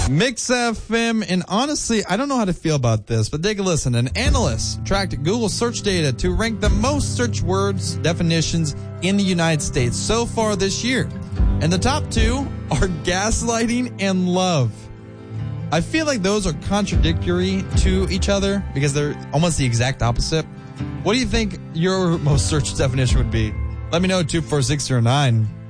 Mix FM, and honestly, I don't know how to feel about this, but take a listen. An analyst tracked Google search data to rank the most search words definitions in the United States so far this year. And the top two are gaslighting and love. I feel like those are contradictory to each other because they're almost the exact opposite. What do you think your most searched definition would be? Let me know at 24609.